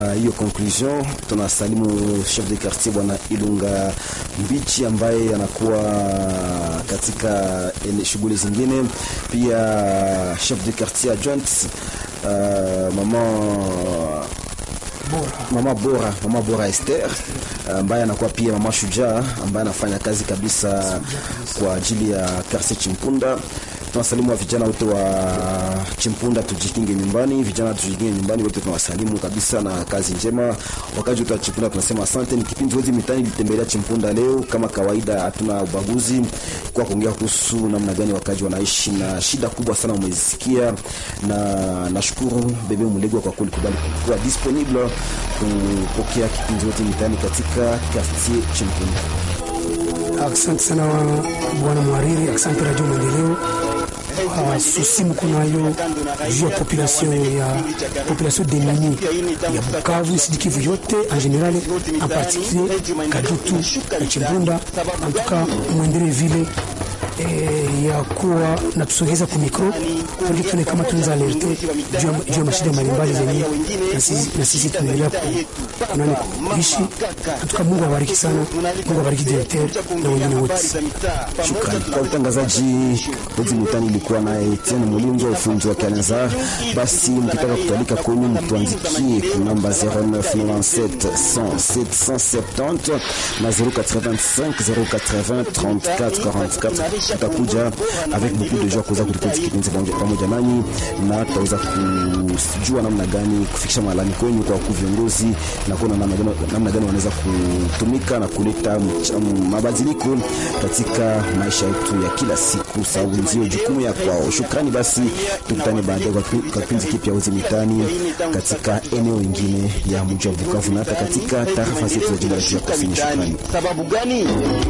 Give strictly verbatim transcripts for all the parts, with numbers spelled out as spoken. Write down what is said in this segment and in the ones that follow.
hiyo uh, conclusion tunasalimu chef de quartier bwana Ilunga Mbichi ambaye anakuwa katika shughuli zingine, pia chef de quartier adjoint uh, mama Bora. Mama Bora, Mama Bora Esther ambaye anakuwa pia mama shujaa ambaye anafanya kazi kabisa kwa ajili ya quartier Chimpunda. Tunasalimu wa vijana wote wa Chimpunda, tujikinge nyumbani, vijana tujikinge nyumbani wote tunawasalimu kabisa na kazi njema. Wakaji wote wa Chimpunda tunasema asante. Ni kipindi Hozi Mitaani litembelea Chimpunda leo, kama kawaida hatuna ubaguzi kwa kuongea kuhusu namna gani wakaji wanaishi na shida kubwa sana umezisikia, na nashukuru Bebe Mulegwa kwa kulikubali kuwa disponible kupokea kipindi Hozi Mitaani katika quartier Chimpunda. Asante sana bwana Mwariri, asante Radio Maendeleo. Uh, susi mkunayo juu ya population ya population démunie ya Bukavu, Sidikivu yote en général, en particulier Kadutu na Chimpunda. En tout cas mwendele vile eh, ya kuwa na tusogeza ku micro ili tuone kama tunaweza alerte juu ya mashida mbalimbali zenye na sisi tunaendelea kunani kuishi. En tout cas Mungu awabariki sana, Mungu awabariki directeur na wengine wote. Shukrani kwa utangazaji. Hozi Mitaani ilikuwa na Etienne Mulinzo, ufunzi wa Kalenza. Basi mkitaka kutualika kwenye mtuandikie kwa namba zero neuf neuf sept cent sept cent sept zero na zero quatre vingt-cinq zero quatre-vingts trente-quatre quarante-quatre. Tutakuja avec beaucoup de joie kuweza kutupatia kipindi pamoja nanyi, na tutaweza kujua namna gani kufikisha malani kwenyu kwa viongozi na kuona namna gani namna gani wanaweza kutumika na kuleta mabadiliko katika maisha yetu ya kila siku, sababu ndio jukumu ya kwao. Shukrani. Basi tukutane baadaye kwa kipindi kipya Hozi Mitaani katika eneo lingine ya mji wa Bukavu na hata katika taarifa zetu za jumla ya kusini. Shukrani. Sababu gani?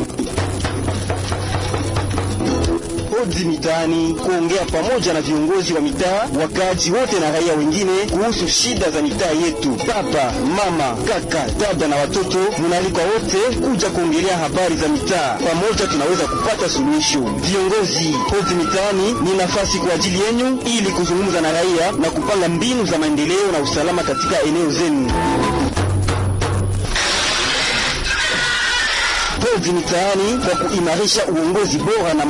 Hozi Mitaani, kuongea pamoja na viongozi wa mitaa, wakazi wote na raia wengine kuhusu shida za mitaa yetu. Baba, mama, kaka, dada na watoto, mnaalikwa wote kuja kuongelea habari za mitaa. Pamoja tunaweza kupata suluhisho. Viongozi, Hozi Mitaani ni nafasi kwa ajili yenu ili kuzungumza na raia na kupanga mbinu za maendeleo na usalama katika eneo zenu. Hozi Mitaani kwa kuimarisha uongozi bora na